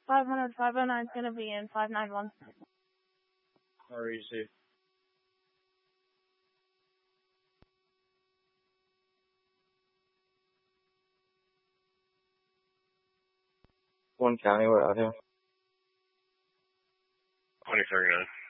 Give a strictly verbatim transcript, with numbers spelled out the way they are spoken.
five hundred, five oh nine is going to be in five nine one. R E C. One county, we're out here. twenty thirty-nine.